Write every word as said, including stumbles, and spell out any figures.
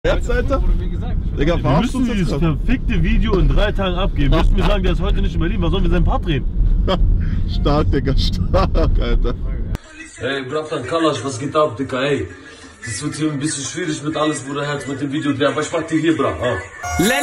Jetzt, Alter? Digga, Wir verarschst müssen uns dieses jetzt grad? verfickte Video in drei Tagen abgeben. Müssen wir sagen, der ist heute nicht in Berlin. Was sollen wir seinen Part drehen? Stark, Digga, stark, Alter. Ey, Bratan Kalash, was geht ab, Digga, ey? Das wird hier ein bisschen schwierig mit alles, wo der Herz mit dem Video dreht, aber ich mach dir hier, bra. Ah.